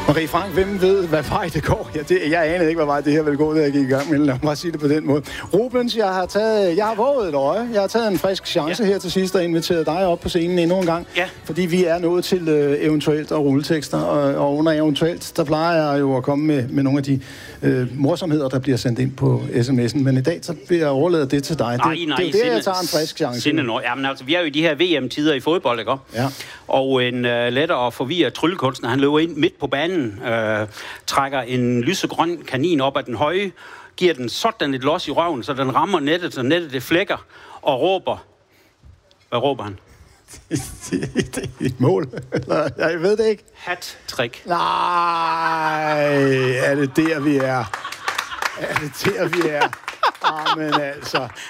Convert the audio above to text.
Marie Frank, hvem ved, hvad vej det går? Jeg anede ikke, hvad vej det her vil gå, da jeg gik i gang, men lad mig bare sige det på den måde. Rubens, jeg har våget et øje. Jeg har taget en frisk chance her til sidst og inviteret dig op på scenen endnu en gang. Ja. Fordi vi er nået til eventuelt og rulletekster, og under eventuelt, der plejer jeg jo at komme med nogle af de morsomheder, der bliver sendt ind på sms'en. Men i dag, så vil jeg overlade det til dig. Nej, det er der, jeg tager en frisk chance. Jamen altså, vi er jo i de her VM-tider i fodbold, ikke? Ja. Og en lettere og forvirret tryllekunstner, han løber ind midt på banen, trækker en lysegrøn kanin op ad den høje, giver den sådan et los i røven, så den rammer nettet, så nettet det flækker, og råber. Hvad råber han? Et mål? Jeg ved det ikke. Hat-trick. Nej, er det der, vi er? Men altså,